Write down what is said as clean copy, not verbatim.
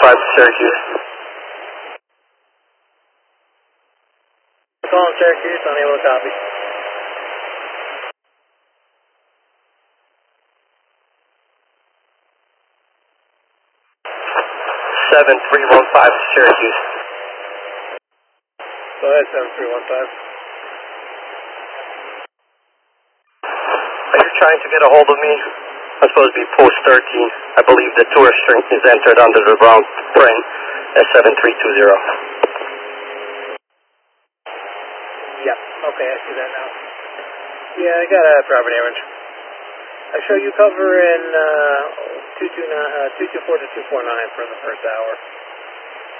Syracuse. Calling Syracuse, unable to copy. 7315 Syracuse. Go ahead, 7315. Are you trying to get a hold of me? I'm supposed to be post 13. I believe the tour string is entered under the wrong print as 7320. Yep, okay, I see that now. Yeah, I got a property image. I show you cover in 224 to 249 for the first hour.